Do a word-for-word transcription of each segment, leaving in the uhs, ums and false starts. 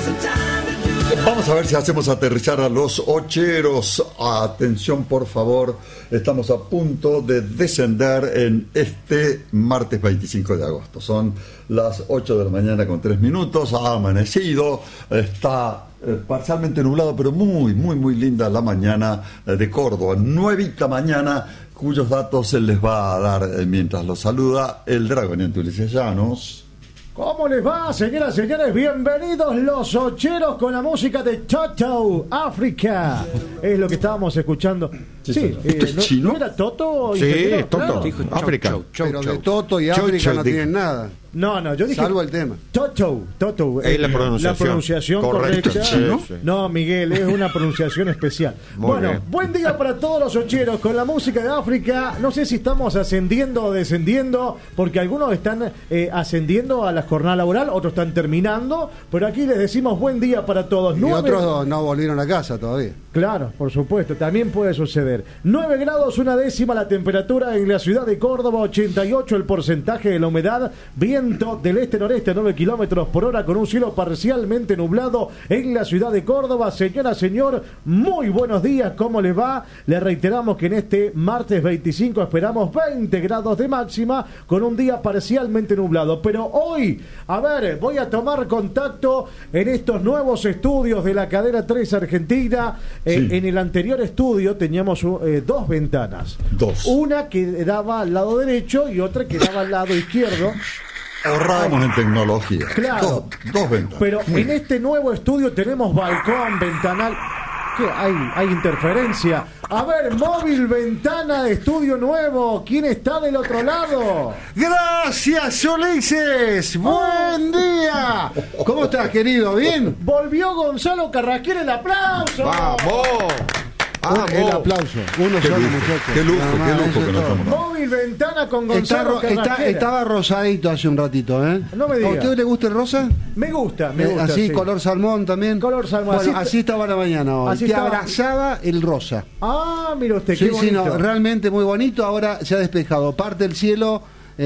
Vamos a ver si hacemos aterrizar a los ocheros. Atención, por favor. Estamos a punto de descender en este martes veinticinco de agosto. Son las ocho de la mañana con tres minutos. Ha amanecido. Está eh, parcialmente nublado, pero muy, muy, muy linda la mañana eh, de Córdoba. Nuevita mañana, cuyos datos se les va a dar eh, mientras los saluda el dragoniente Ulises Llanos. ¿Cómo les va, señoras y señores? Bienvenidos los ocheros con la música de Toto, África. Es lo que estábamos escuchando. Sí, sí eh, ¿no, ¿chino? ¿no era Toto? Sí, Toto, claro. África. Pero de Toto y África no tienen nada. No, no, yo dije salvo el tema. Toto, Toto. Es la pronunciación, la pronunciación correcta. correcta. ¿Chino? No, Miguel, es una pronunciación especial. Muy bueno, bien. buen día para todos los ocheros con la música de África. No sé si estamos ascendiendo o descendiendo, porque algunos están eh, ascendiendo a la jornada laboral, otros están terminando, pero aquí les decimos buen día para todos. Y Nueve... otros no volvieron a casa todavía. Claro, por supuesto, también puede suceder. nueve grados, una décima la temperatura en la ciudad de Córdoba, ochenta y ocho el porcentaje de la humedad, viento del este-noreste a nueve kilómetros por hora con un cielo parcialmente nublado en la ciudad de Córdoba. Señora, señor, muy buenos días, ¿cómo les va? Le reiteramos que en este martes veinticinco esperamos veinte grados de máxima con un día parcialmente nublado. Pero hoy, a ver, voy a tomar contacto en estos nuevos estudios de la cadena tres Argentina. Eh, Sí. En el anterior estudio teníamos eh, dos ventanas. Dos. Una que daba al lado derecho y otra que daba al lado izquierdo. Ahorramos en tecnología. Claro. Dos, dos ventanas. Pero Muy en bien. este nuevo estudio tenemos balcón, ventanal. ¿Qué? Hay, hay interferencia. A ver, móvil, ventana, estudio nuevo. ¿Quién está del otro lado? Gracias, Ulises. Buen día. ¿Cómo estás, querido? ¿Bien? Volvió Gonzalo Carrasquera, el aplauso. ¡Vamos! Ah, el ¡Vamos! aplauso. Uno Qué solo, lujo, muchachos. qué lujo, Nada qué más, lujo eso que es nos todo. estamos dando. Móvil, ventana con Está Gonzalo ro- está- Carrasquera. estaba rosadito hace un ratito, ¿eh? No me diga. ¿A usted le gusta el rosa? Me gusta, me Eh, gusta. así, sí. color salmón también. Color salmón. Bueno, Así así, está- estaba la mañana hoy. así Te estaba- abrazaba el rosa. Ah, mira usted, Sí, qué sí, bonito. no, realmente muy bonito. Ahora se ha despejado. Parte el cielo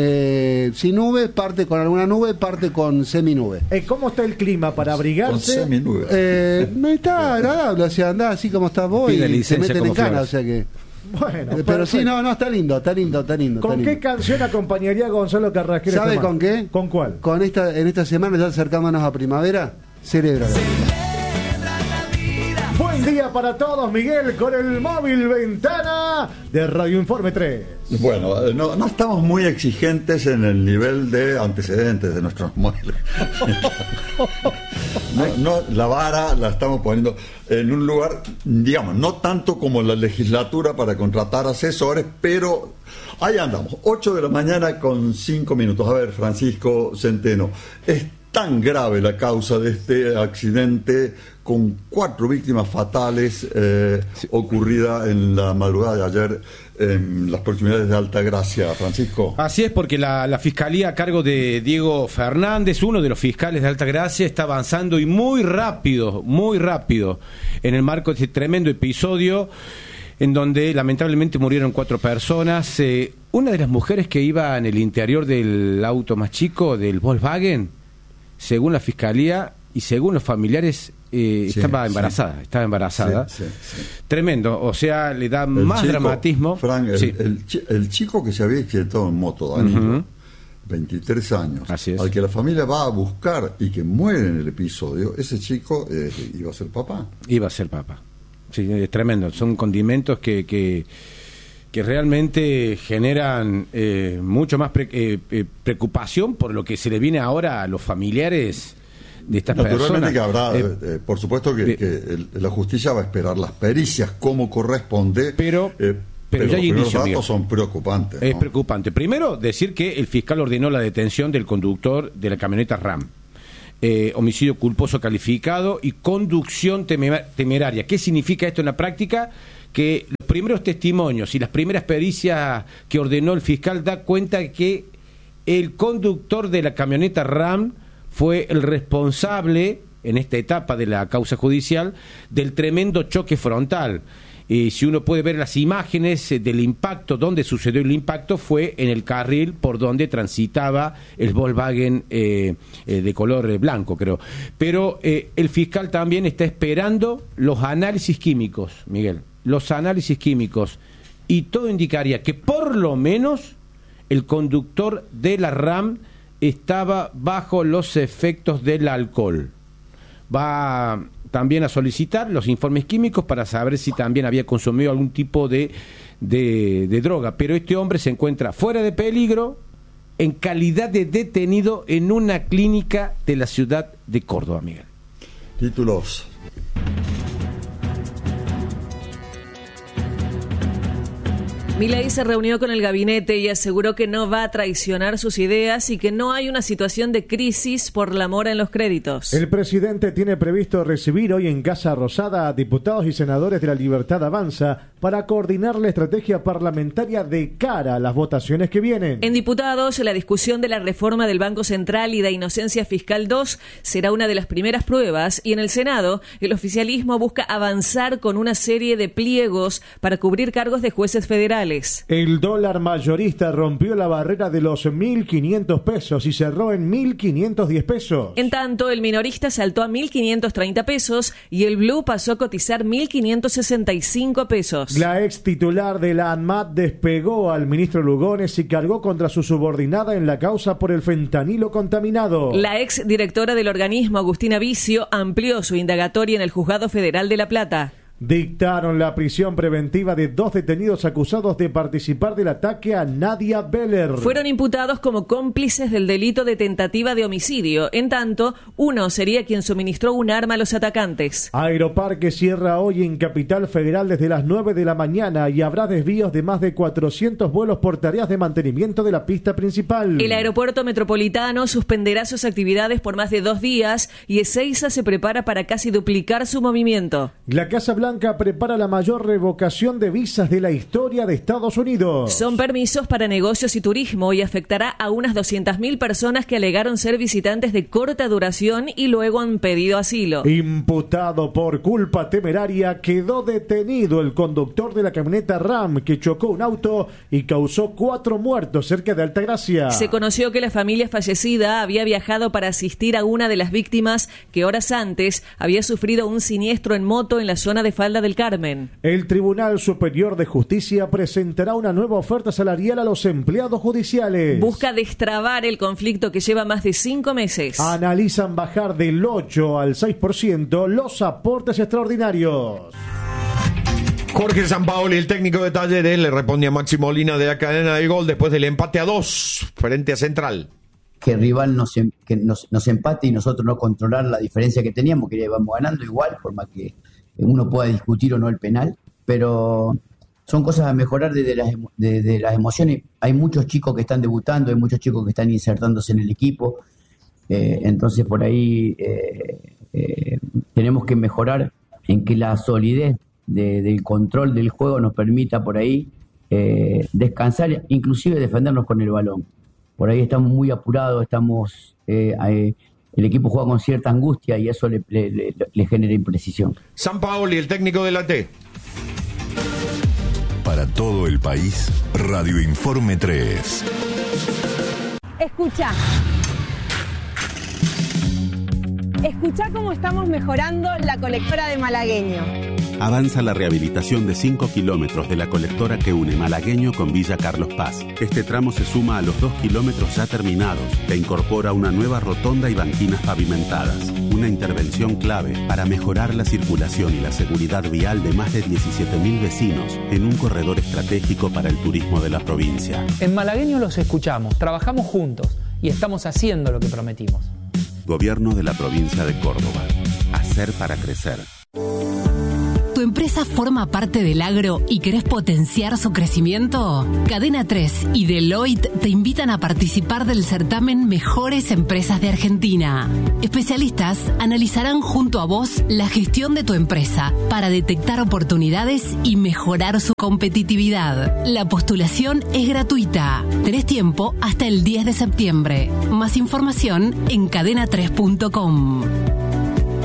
eh, sin nube, parte con alguna nube, parte con seminube. Eh, ¿Cómo está el clima para Con abrigarse? seminube. Eh, no está agradable, o sea, anda así como estás vos Pide y se licencia meten en como cana, Flores. o sea que... Bueno, Eh, pero perfecto. sí, no, no, está lindo, está lindo, está lindo. ¿Con está qué lindo. canción acompañaría Gonzalo Carrasquera? ¿Sabe este con martes? qué? ¿Con cuál? Con esta, en esta semana, ya acercándonos a primavera, celebra. Buen día para todos, Miguel, con el móvil ventana de Radio Informe tres. Bueno, eh, no, no estamos muy exigentes en el nivel de antecedentes de nuestros móviles. No, no, la vara la estamos poniendo en un lugar, digamos, no tanto como la legislatura para contratar asesores, pero ahí andamos. ocho de la mañana con cinco minutos. A ver, Francisco Centeno, es tan grave la causa de este accidente con cuatro víctimas fatales eh, sí. ocurrida en la madrugada de ayer en las proximidades de Altagracia, Francisco. Así es, porque la, la Fiscalía a cargo de Diego Fernández, uno de los fiscales de Altagracia, está avanzando y muy rápido, muy rápido, en el marco de este tremendo episodio en donde lamentablemente murieron cuatro personas. Eh, una de las mujeres que iba en el interior del auto más chico, del Volkswagen, según la Fiscalía y según los familiares, eh, sí, estaba embarazada, sí. estaba embarazada. Sí, sí, sí. Tremendo, o sea, le da el más chico, dramatismo. Frank, el, sí. el, el chico que se había accidentado en moto, Danilo, uh-huh. veintitrés años, Así es. al que la familia va a buscar y que muere en el episodio, ese chico eh, iba a ser papá. Iba a ser papá. Sí, es tremendo. Son condimentos que... que que realmente generan eh, mucho más pre, eh, eh, preocupación por lo que se le viene ahora a los familiares de estas Naturalmente personas. que habrá, eh, eh, por supuesto que, de, que el, la justicia va a esperar las pericias como corresponde, pero, eh, pero, pero ya los hay primeros indicios, datos Miguel. son preocupantes. Es ¿no? preocupante. Primero, decir que el fiscal ordenó la detención del conductor de la camioneta RAM. Eh, homicidio culposo calificado y conducción temer, temeraria. ¿Qué significa esto en la práctica? Que los primeros testimonios y las primeras pericias que ordenó el fiscal da cuenta de que el conductor de la camioneta RAM fue el responsable en esta etapa de la causa judicial, del tremendo choque frontal. Eh, si uno puede ver las imágenes eh, del impacto, donde sucedió el impacto fue en el carril por donde transitaba el Volkswagen eh, eh, de color eh, blanco, creo. Pero eh, el fiscal también está esperando los análisis químicos, Miguel, los análisis químicos, y todo indicaría que por lo menos el conductor de la RAM estaba bajo los efectos del alcohol. Va también a solicitar los informes químicos para saber si también había consumido algún tipo de, de, de droga. Pero este hombre se encuentra fuera de peligro, en calidad de detenido en una clínica de la ciudad de Córdoba, Miguel. Títulos. Milei se reunió con el gabinete y aseguró que no va a traicionar sus ideas y que no hay una situación de crisis por la mora en los créditos. El presidente tiene previsto recibir hoy en Casa Rosada a diputados y senadores de la Libertad Avanza para coordinar la estrategia parlamentaria de cara a las votaciones que vienen. En diputados, la discusión de la reforma del Banco Central y de Inocencia Fiscal dos será una de las primeras pruebas, y en el Senado el oficialismo busca avanzar con una serie de pliegos para cubrir cargos de jueces federales. El dólar mayorista rompió la barrera de los mil quinientos pesos y cerró en mil quinientos diez pesos. En tanto, el minorista saltó a mil quinientos treinta pesos y el blue pasó a cotizar mil quinientos sesenta y cinco pesos. La ex titular de la ANMAT despegó al ministro Lugones y cargó contra su subordinada en la causa por el fentanilo contaminado. La ex directora del organismo, Agustina Vicio, amplió su indagatoria en el Juzgado Federal de La Plata. Dictaron la prisión preventiva de dos detenidos acusados de participar del ataque a Nadia Beller. Fueron imputados como cómplices del delito de tentativa de homicidio. En tanto, uno sería quien suministró un arma a los atacantes. Aeroparque cierra hoy en Capital Federal desde las nueve de la mañana y habrá desvíos de más de cuatrocientos vuelos por tareas de mantenimiento de la pista principal. El aeropuerto metropolitano suspenderá sus actividades por más de dos días y Ezeiza se prepara para casi duplicar su movimiento. La Casa Blanca prepara la mayor revocación de visas de la historia de Estados Unidos. Son permisos para negocios y turismo y afectará a unas doscientas mil personas que alegaron ser visitantes de corta duración y luego han pedido asilo. Imputado por culpa temeraria, quedó detenido el conductor de la camioneta RAM que chocó un auto y causó cuatro muertos cerca de Altagracia. Se conoció que la familia fallecida había viajado para asistir a una de las víctimas que horas antes había sufrido un siniestro en moto en la zona de Falda del Carmen. El Tribunal Superior de Justicia presentará una nueva oferta salarial a los empleados judiciales. Busca destrabar el conflicto que lleva más de cinco meses. Analizan bajar del ocho al seis por ciento los aportes extraordinarios. Jorge Sampaoli, el técnico de Talleres, le responde a Maxi Molina de la cadena del gol después del empate a dos frente a Central. Que el rival nos, que nos, nos empate y nosotros no controlar la diferencia que teníamos, que íbamos ganando igual, por más que uno pueda discutir o no el penal, pero son cosas a mejorar desde las, desde las emociones. Hay muchos chicos que están debutando, hay muchos chicos que están insertándose en el equipo, eh, entonces por ahí eh, eh, tenemos que mejorar en que la solidez de, del control del juego nos permita por ahí eh, descansar, inclusive defendernos con el balón. Por ahí estamos muy apurados, estamos eh, eh, el equipo juega con cierta angustia y eso le, le, le, le genera imprecisión. Sampaoli, el técnico de la T. Para todo el país, Radio Informe tres. Escucha. Escucha cómo estamos mejorando la colectora de Malagueño. Avanza la rehabilitación de cinco kilómetros de la colectora que une Malagueño con Villa Carlos Paz. Este tramo se suma a los dos kilómetros ya terminados, que incorpora una nueva rotonda y banquinas pavimentadas. Una intervención clave para mejorar la circulación y la seguridad vial de más de diecisiete mil vecinos en un corredor estratégico para el turismo de la provincia. En Malagueño los escuchamos, trabajamos juntos y estamos haciendo lo que prometimos. Gobierno de la provincia de Córdoba. Hacer para crecer. ¿Tu empresa forma parte del agro y querés potenciar su crecimiento? Cadena tres y Deloitte te invitan a participar del certamen Mejores Empresas de Argentina. Especialistas analizarán junto a vos la gestión de tu empresa para detectar oportunidades y mejorar su competitividad. La postulación es gratuita. Tenés tiempo hasta el diez de septiembre. Más información en cadena tres punto com.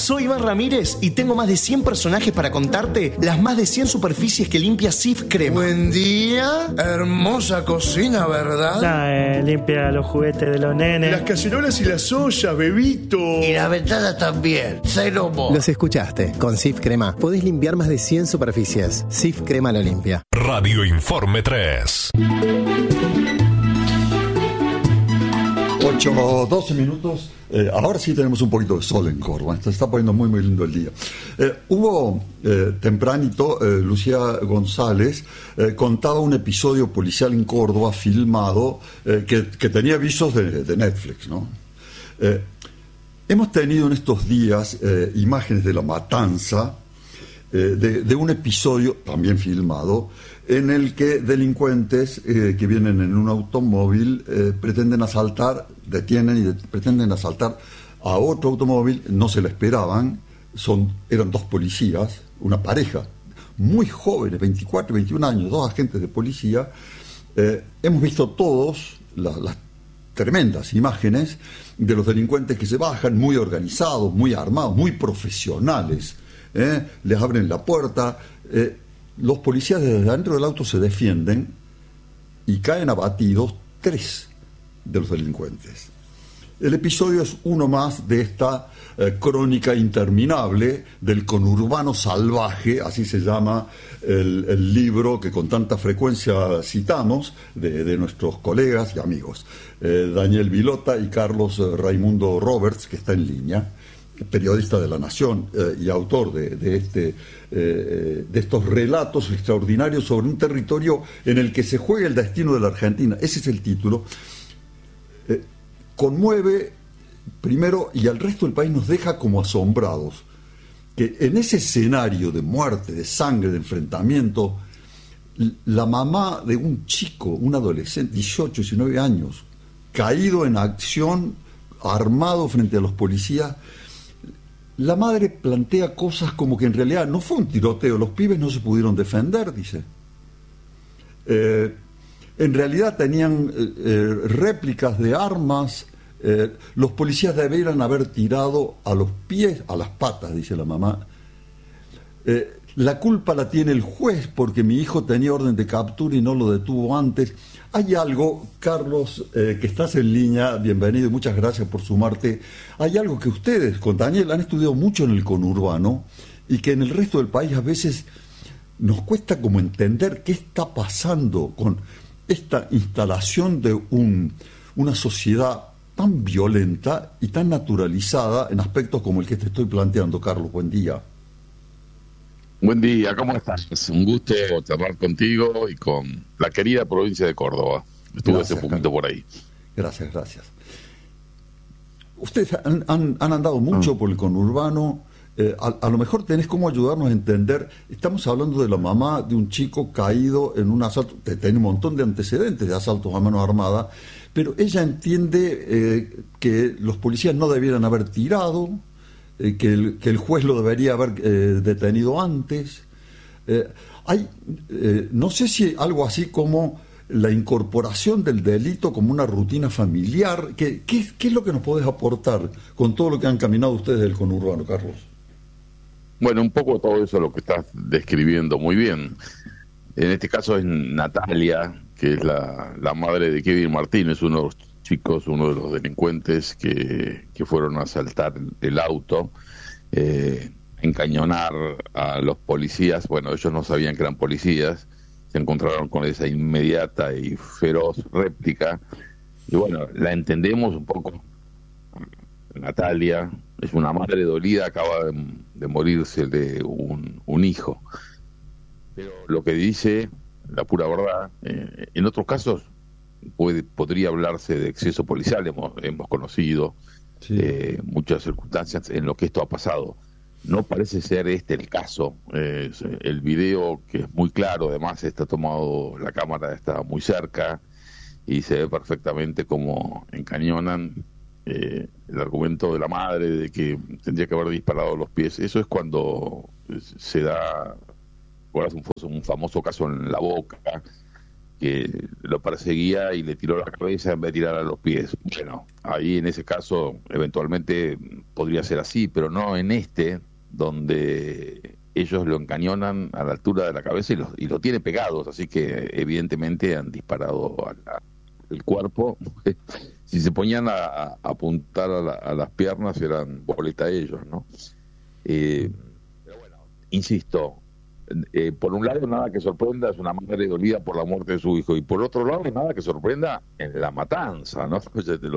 Soy Iván Ramírez y tengo más de cien personajes para contarte las más de cien superficies que limpia Cif Crema. Buen día, hermosa cocina, ¿verdad? Nah, eh, limpia los juguetes de los nenes. Las cacerolas y las ollas, bebito. Y las ventanas también, cero mo. Los escuchaste, con Cif Crema podés limpiar más de cien superficies. Cif Crema lo limpia. Radio Informe tres. ocho, doce minutos. Eh, ahora sí tenemos un poquito de sol en Córdoba. Se está poniendo muy, muy lindo el día. Eh, hubo eh, tempranito, eh, Lucía González eh, contaba un episodio policial en Córdoba filmado eh, que, que tenía visos de, de Netflix, ¿no? Eh, hemos tenido en estos días eh, imágenes de la matanza eh, de, de un episodio también filmado en el que delincuentes eh, que vienen en un automóvil eh, pretenden asaltar, detienen y de, pretenden asaltar a otro automóvil, no se lo esperaban, son, eran dos policías, una pareja, muy jóvenes, veinticuatro y veintiún años, dos agentes de policía. Eh, hemos visto todos la, las tremendas imágenes de los delincuentes que se bajan, muy organizados, muy armados, muy profesionales, eh, les abren la puerta, eh, los policías desde dentro del auto se defienden y caen abatidos tres de los delincuentes. El episodio es uno más de esta eh, crónica interminable del conurbano salvaje, así se llama el, el libro que con tanta frecuencia citamos de, de nuestros colegas y amigos, eh, Daniel Vilota y Carlos eh, Raimundo Roberts, que está en línea, periodista de La Nación eh, y autor de, de, este, eh, de estos relatos extraordinarios sobre un territorio en el que se juega el destino de la Argentina. Ese es el título. Eh, conmueve primero y al resto del país nos deja como asombrados que en ese escenario de muerte, de sangre, de enfrentamiento, la mamá de un chico, un adolescente, dieciocho, diecinueve años, caído en acción, armado frente a los policías, la madre plantea cosas como que en realidad no fue un tiroteo, los pibes no se pudieron defender, dice. Eh, en realidad tenían eh, eh, réplicas de armas, eh, los policías debieran haber tirado a los pies, a las patas, dice la mamá. Eh, la culpa la tiene el juez porque mi hijo tenía orden de captura y no lo detuvo antes. Hay algo, Carlos, eh, que estás en línea, bienvenido y muchas gracias por sumarte. Hay algo que ustedes, con Daniel, han estudiado mucho en el conurbano y que en el resto del país a veces nos cuesta como entender qué está pasando con esta instalación de un, una sociedad tan violenta y tan naturalizada en aspectos como el que te estoy planteando, Carlos. Buen día. Buen día, ¿cómo estás? Es un gusto charlar contigo y con la querida provincia de Córdoba. Estuve gracias, hace poquito por ahí. Gracias, gracias. Ustedes han, han, han andado mucho ah. por el conurbano. Eh, a, a lo mejor tenés cómo ayudarnos a entender. Estamos hablando de la mamá de un chico caído en un asalto. Tiene un montón de antecedentes de asaltos a mano armada, pero ella entiende eh, que los policías no debieran haber tirado. Eh, que, el, que el juez lo debería haber eh, detenido antes. Eh, hay, eh, no sé si algo así como la incorporación del delito como una rutina familiar. ¿Qué, qué, qué es lo que nos podés aportar con todo lo que han caminado ustedes del conurbano, Carlos? Bueno, un poco todo eso lo que estás describiendo muy bien. En este caso es Natalia, que es la, la madre de Kevin Martínez, uno de los chicos, uno de los delincuentes que, que fueron a asaltar el auto, eh, encañonar a los policías. Bueno, ellos no sabían que eran policías, se encontraron con esa inmediata y feroz réplica, y bueno, la entendemos un poco. Natalia es una madre dolida, acaba de, de morirse de un, un hijo, pero lo que dice, la pura verdad, eh, en otros casos Puede, podría hablarse de exceso policial. Hemos, hemos conocido sí. eh, muchas circunstancias en lo que esto ha pasado. No parece ser este el caso. Eh, el video, que es muy claro, además está tomado, la cámara está muy cerca y se ve perfectamente cómo encañonan. Eh, el argumento de la madre de que tendría que haber disparado los pies, eso es cuando se da un famoso caso en La Boca, que lo perseguía y le tiró la cabeza en vez de tirar a los pies. Bueno, ahí en ese caso eventualmente podría ser así, pero no en este, donde ellos lo encañonan a la altura de la cabeza y lo, y lo tiene pegados, así que evidentemente han disparado al el cuerpo. Si se ponían a, a apuntar a, la, a las piernas eran boleta ellos, ¿no? Eh, pero bueno, insisto, eh, por un lado nada que sorprenda, es una madre dolida por la muerte de su hijo, y por otro lado nada que sorprenda en la matanza, ¿no?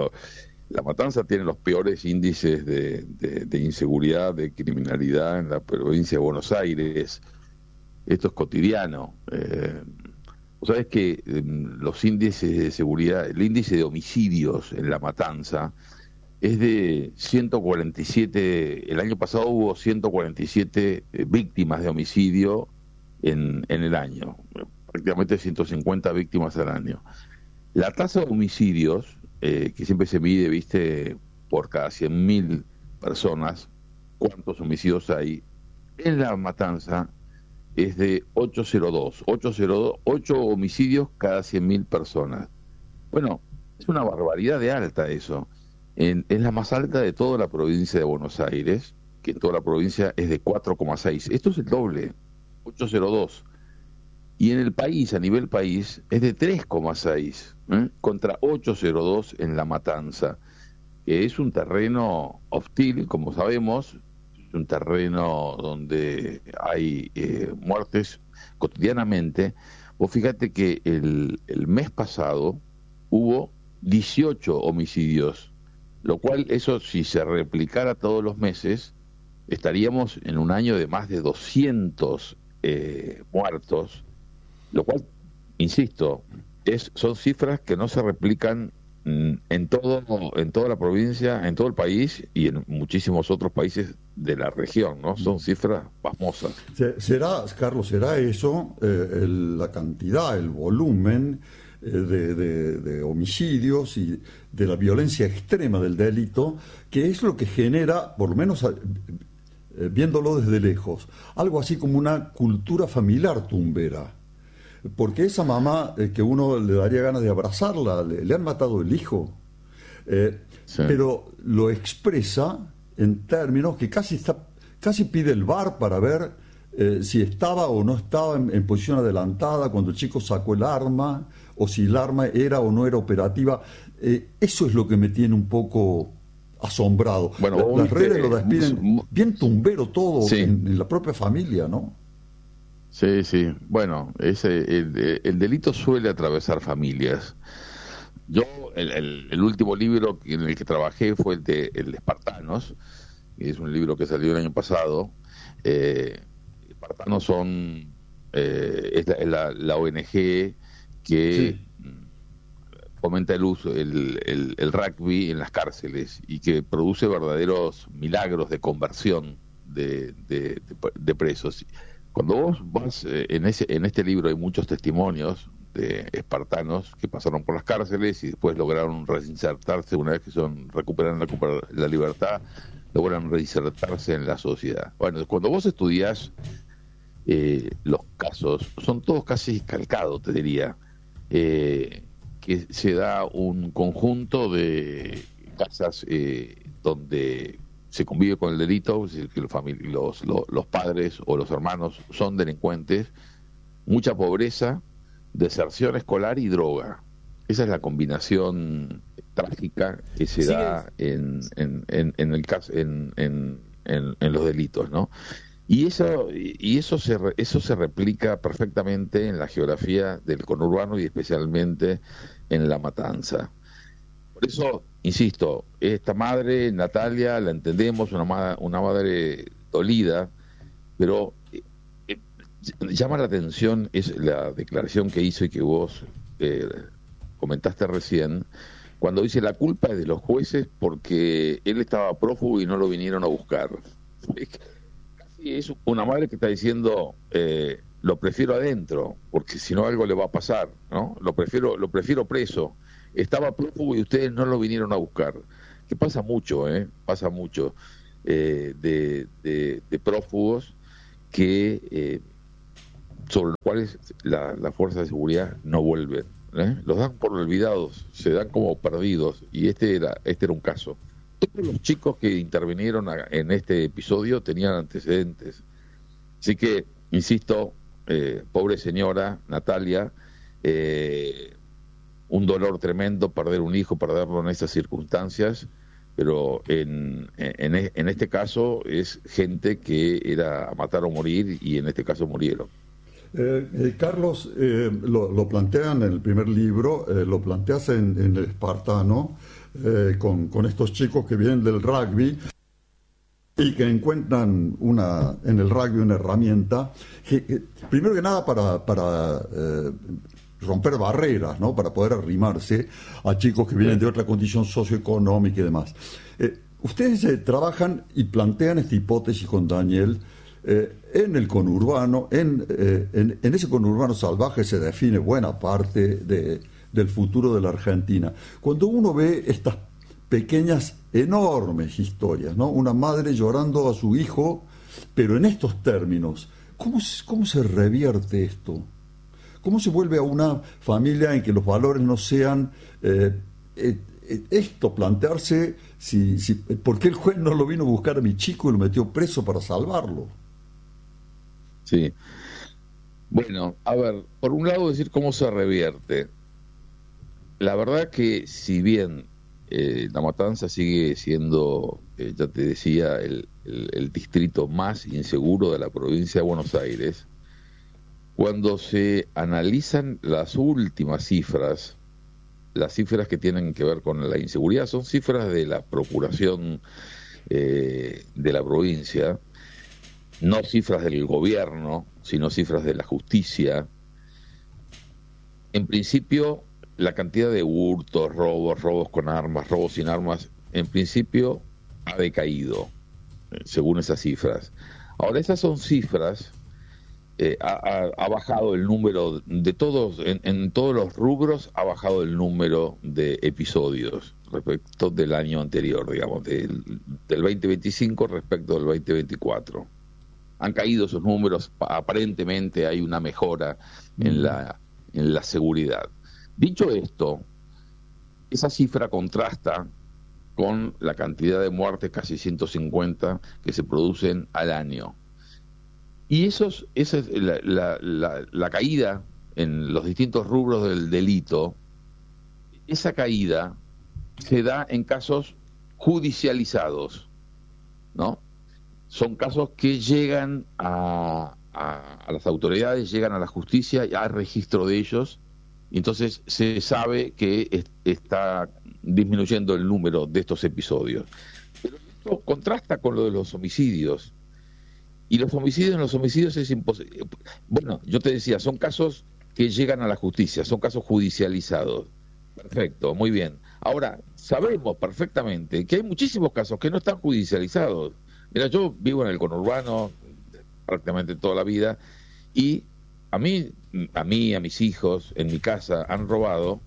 La matanza tiene los peores índices de, de, de inseguridad, de criminalidad en la provincia de Buenos Aires. Esto es cotidiano. Eh, Sabes que eh, los índices de seguridad, el índice de homicidios en la matanza es de ciento cuarenta y siete, el año pasado hubo ciento cuarenta y siete eh, víctimas de homicidio en, en el año, prácticamente ciento cincuenta víctimas al año. La tasa de homicidios, eh, que siempre se mide, viste, por cada cien mil personas, cuántos homicidios hay, en la matanza es de ocho coma cero dos, ocho homicidios cada cien mil personas. Bueno, es una barbaridad de alta eso. En, es la más alta de toda la provincia de Buenos Aires, que en toda la provincia es de cuatro coma seis. Esto es el doble, ocho coma cero dos. Y en el país, a nivel país, es de tres coma seis, ¿eh? Contra ocho coma cero dos en La Matanza, que es un terreno hostil, como sabemos, un terreno donde hay eh, muertes cotidianamente. Vos fíjate que el, el mes pasado hubo dieciocho homicidios, lo cual eso, si se replicara todos los meses, estaríamos en un año de más de doscientos eh, muertos, lo cual, insisto, es, son cifras que no se replican en todo en toda la provincia, en todo el país y en muchísimos otros países de la región, ¿no? Son cifras pasmosas. ¿Será, Carlos, será eso eh, el, la cantidad, el volumen eh, de, de, de homicidios y de la violencia extrema del delito, que es lo que genera, por lo menos eh, viéndolo desde lejos, algo así como una cultura familiar tumbera? Porque esa mamá eh, que uno le daría ganas de abrazarla, le, le han matado el hijo, eh, sí. Pero lo expresa en términos que casi está, casi pide el V A R para ver eh, si estaba o no estaba en, en posición adelantada cuando el chico sacó el arma, o si el arma era o no era operativa. Eh, eso es lo que me tiene un poco asombrado. Bueno, la, las redes lo despiden bien tumbero todo, sí. en, en la propia familia, ¿no? Sí, sí. Bueno, ese, el, el delito suele atravesar familias. Yo, el, el, el último libro en el que trabajé fue el de, el de Espartanos, que es un libro que salió el año pasado. Eh, Espartanos son eh, es la, la, la O N G que sí. fomenta el uso, el, el, el rugby en las cárceles y que produce verdaderos milagros de conversión de, de, de, de presos. Cuando vos vas, eh, en, ese, en este libro hay muchos testimonios de espartanos que pasaron por las cárceles y después lograron reinsertarse, una vez que son recuperaron la, la libertad, logran reinsertarse en la sociedad. Bueno, cuando vos estudiás eh, los casos, son todos casi calcados, te diría, eh, que se da un conjunto de casas eh, donde se convive con el delito, es decir, que los, los, los, los padres o los hermanos son delincuentes, mucha pobreza, deserción escolar y droga. Esa es la combinación trágica que se sí, da en, en, en, en el caso en, en, en, en los delitos, ¿no? Y eso y eso se eso se replica perfectamente en la geografía del conurbano y especialmente en La Matanza. Por eso, insisto, esta madre, Natalia, la entendemos, una, ma- una madre dolida, pero eh, eh, llama la atención es la declaración que hizo y que vos eh, comentaste recién, cuando dice la culpa es de los jueces porque él estaba prófugo y no lo vinieron a buscar. Casi es una madre que está diciendo, eh, lo prefiero adentro, porque si no algo le va a pasar, ¿no? Lo prefiero, lo prefiero preso. Estaba prófugo y ustedes no lo vinieron a buscar. Que pasa mucho, ¿eh? Pasa mucho eh, de, de, de prófugos que eh, sobre los cuales la, la fuerza de seguridad no vuelven. ¿eh? Los dan por olvidados, se dan como perdidos, y este era, este era un caso. Todos los chicos que intervinieron a, en este episodio tenían antecedentes. Así que, insisto, eh, pobre señora Natalia, eh, un dolor tremendo perder un hijo, perderlo en estas circunstancias, pero en, en, en este caso es gente que era a matar o morir, y en este caso murieron. Eh, eh, Carlos, eh, lo, lo plantean en el primer libro, eh, lo planteas en, en El Espartano, eh, con, con estos chicos que vienen del rugby y que encuentran una en el rugby una herramienta, que, que, primero que nada para, para eh, romper barreras, ¿no? Para poder arrimarse a chicos que vienen de otra condición socioeconómica y demás. Eh, ustedes eh, trabajan y plantean esta hipótesis con Daniel. Eh, en el conurbano, en, eh, en, en ese conurbano salvaje se define buena parte de, del futuro de la Argentina. Cuando uno ve estas pequeñas, enormes historias, ¿no? Una madre llorando a su hijo, pero en estos términos, ¿cómo, cómo se revierte esto? ¿Cómo se vuelve a una familia en que los valores no sean eh, eh, esto, plantearse si, si, por qué el juez no lo vino a buscar a mi chico y lo metió preso para salvarlo? Sí. Bueno, a ver, por un lado decir cómo se revierte. La verdad que si bien eh, La Matanza sigue siendo, eh, ya te decía, el, el, el distrito más inseguro de la provincia de Buenos Aires, cuando se analizan las últimas cifras, las cifras que tienen que ver con la inseguridad, son cifras de la Procuración eh, de la provincia, no cifras del gobierno, sino cifras de la justicia. En principio, la cantidad de hurtos, robos, robos con armas, robos sin armas, en principio ha decaído, según esas cifras. Ahora, esas son cifras, eh, ha, ha, ha bajado el número de todos, en, en todos los rubros ha bajado el número de episodios respecto del año anterior, digamos, del, del veinte veinticinco respecto del veinte veinticuatro. Han caído esos números, aparentemente hay una mejora en la, en la seguridad. Dicho esto, esa cifra contrasta con la cantidad de muertes, casi ciento cincuenta, que se producen al año. Y esos, esa es la, la, la, la caída en los distintos rubros del delito, esa caída se da en casos judicializados, ¿no? Son casos que llegan a, a, a las autoridades, llegan a la justicia, y hay registro de ellos, y entonces se sabe que es, está disminuyendo el número de estos episodios. Pero esto contrasta con lo de los homicidios. Y los homicidios en los homicidios es imposible. Bueno, yo te decía, son casos que llegan a la justicia, son casos judicializados. Perfecto, muy bien. Ahora, sabemos perfectamente que hay muchísimos casos que no están judicializados. Mira, yo vivo en el conurbano prácticamente toda la vida, y a mí, a mí, a mis hijos, en mi casa han robado,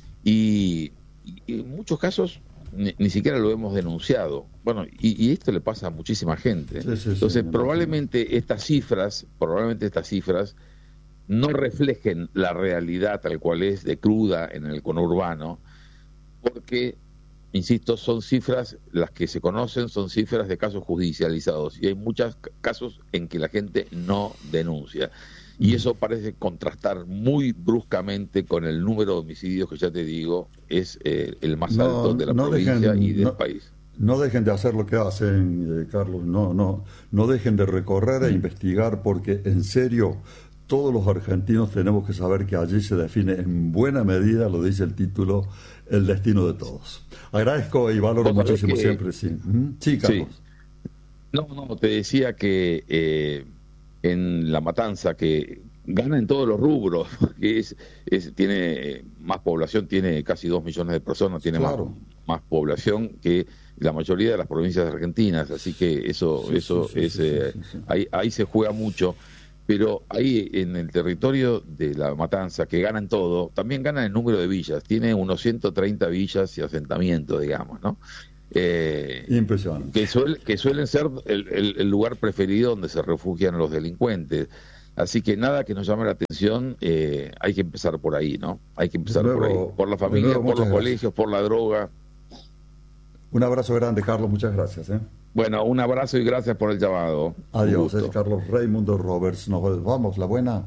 y, y en muchos casos ni, ni siquiera lo hemos denunciado. Bueno, y, y esto le pasa a muchísima gente. Sí, sí, Entonces, sí, probablemente estas cifras, probablemente estas cifras no reflejen la realidad tal cual es de cruda en el conurbano, porque, insisto, son cifras, las que se conocen son cifras de casos judicializados, y hay muchos casos en que la gente no denuncia, y eso parece contrastar muy bruscamente con el número de homicidios que, ya te digo, es eh, el más no, alto de la no provincia dejen, y del no, país. No dejen de hacer lo que hacen, eh, Carlos, no, no, no dejen de recorrer e investigar, porque en serio todos los argentinos tenemos que saber que allí se define en buena medida, lo dice el título, el destino de todos. Agradezco y valoro muchísimo que, siempre, sí. Sí, Carlos. Sí. No, no, te decía que eh, en La Matanza, que gana en todos los rubros, que es, es tiene más población, tiene casi dos millones de personas, tiene claro. más, más población que la mayoría de las provincias argentinas, así que eso, sí, eso sí, sí, es, sí, eh, sí, sí. Ahí, ahí se juega mucho. Pero ahí en el territorio de La Matanza, que ganan todo, también ganan el número de villas. Tiene unos ciento treinta villas y asentamientos, digamos, ¿no? Eh, Impresionante. Que, suel, que suelen ser el, el, el lugar preferido donde se refugian los delincuentes. Así que nada que nos llame la atención, eh, hay que empezar por ahí, ¿no? Hay que empezar Luego, por ahí, por la familia, luego, por los gracias. colegios, por la droga. Un abrazo grande, Carlos, muchas gracias. ¿eh? Bueno, un abrazo y gracias por el llamado. Adiós, es Carlos Raimundo Roberts. Nos vamos, la buena.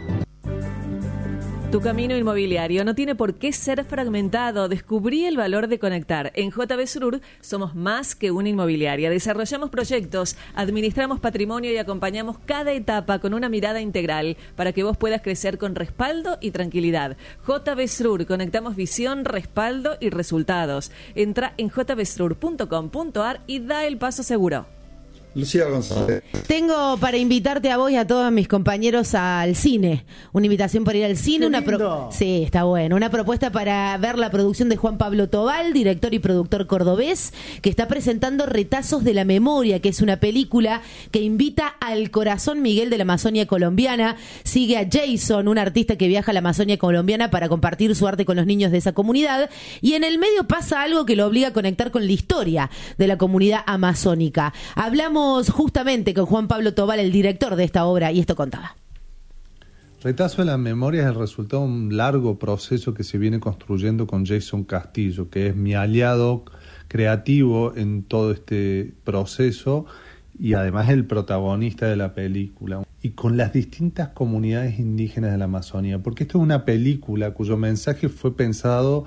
Tu camino inmobiliario no tiene por qué ser fragmentado. Descubrí el valor de conectar. En J B Srur somos más que una inmobiliaria. Desarrollamos proyectos, administramos patrimonio y acompañamos cada etapa con una mirada integral para que vos puedas crecer con respaldo y tranquilidad. J B Srur, conectamos visión, respaldo y resultados. Entra en j b srur punto com punto a r y da el paso seguro. Lucía González. Tengo para invitarte a vos y a todos mis compañeros al cine. Una invitación para ir al cine. ¡Qué una lindo! pro- Sí, está bueno. Una propuesta para ver la producción de Juan Pablo Tobal, director y productor cordobés, que está presentando Retazos de la Memoria, que es una película que invita al corazón Miguel de la Amazonia colombiana. Sigue a Jason, un artista que viaja a la Amazonia colombiana para compartir su arte con los niños de esa comunidad. Y en el medio pasa algo que lo obliga a conectar con la historia de la comunidad amazónica. Hablamos justamente con Juan Pablo Tobal, el director de esta obra, y esto contaba. Retazo de la Memoria es el resultado de un largo proceso que se viene construyendo con Jason Castillo, que es mi aliado creativo en todo este proceso y además el protagonista de la película. Y con las distintas comunidades indígenas de la Amazonía, porque esto es una película cuyo mensaje fue pensado,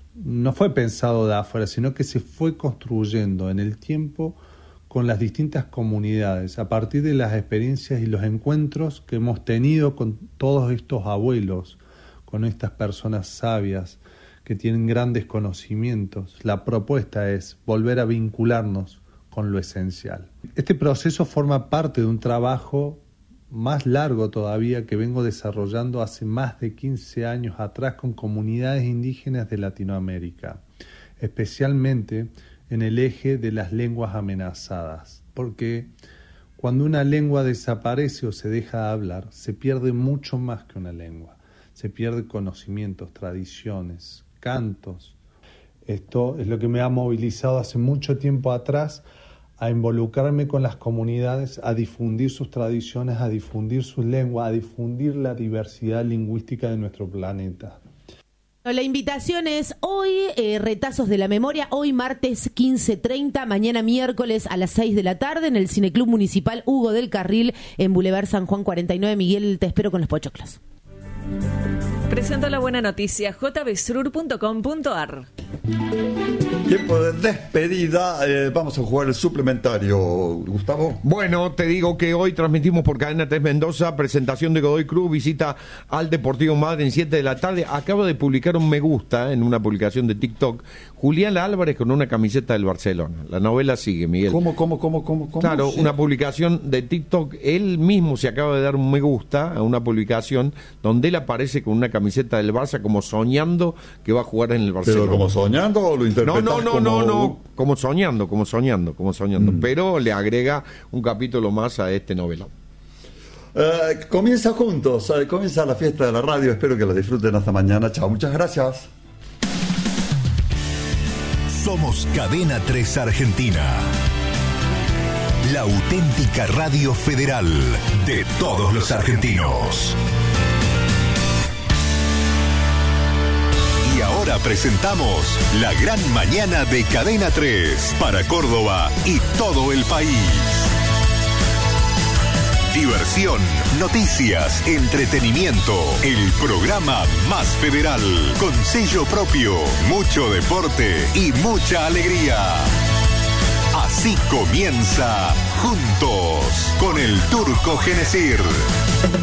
no fue pensado de afuera, sino que se fue construyendo en el tiempo con las distintas comunidades, a partir de las experiencias y los encuentros que hemos tenido con todos estos abuelos, con estas personas sabias que tienen grandes conocimientos. La propuesta es volver a vincularnos con lo esencial. Este proceso forma parte de un trabajo más largo todavía que vengo desarrollando hace más de quince años atrás con comunidades indígenas de Latinoamérica, especialmente en el eje de las lenguas amenazadas, porque cuando una lengua desaparece o se deja de hablar, se pierde mucho más que una lengua, se pierde conocimientos, tradiciones, cantos. Esto es lo que me ha movilizado hace mucho tiempo atrás a involucrarme con las comunidades, a difundir sus tradiciones, a difundir sus lenguas, a difundir la diversidad lingüística de nuestro planeta. La invitación es hoy, eh, Retazos de la Memoria, hoy martes quince treinta, mañana miércoles a las seis de la tarde en el Cineclub Municipal Hugo del Carril en Boulevard San Juan cuarenta y nueve. Miguel, te espero con los pochoclos. Presento la buena noticia, j b srur punto com punto a r. Tiempo de despedida. Eh, vamos a jugar el suplementario, Gustavo. Bueno, te digo que hoy transmitimos por Cadena tres Mendoza, presentación de Godoy Cruz, visita al Deportivo Madre en siete de la tarde. Acabo de publicar un me gusta en una publicación de TikTok. Julián Álvarez con una camiseta del Barcelona. La novela sigue, Miguel. ¿Cómo, cómo, cómo, cómo? cómo? Claro, Sí. una publicación de TikTok. Él mismo se acaba de dar un me gusta a una publicación donde él aparece con una camiseta del Barça como soñando que va a jugar en el Barcelona. ¿Pero como soñando o lo interpretas No, no, no, como... no, no, como soñando, como soñando, como soñando. Mm. Pero le agrega un capítulo más a este novela. Eh, comienza juntos, eh, comienza la fiesta de la radio. Espero que la disfruten hasta mañana. Chao, muchas gracias. Somos Cadena tres Argentina. La auténtica radio federal de todos los argentinos. Y ahora presentamos La Gran Mañana de Cadena tres para Córdoba y todo el país. Diversión, noticias, entretenimiento, el programa más federal, con sello propio, mucho deporte y mucha alegría. Así comienza Juntos con el Turco Genesir.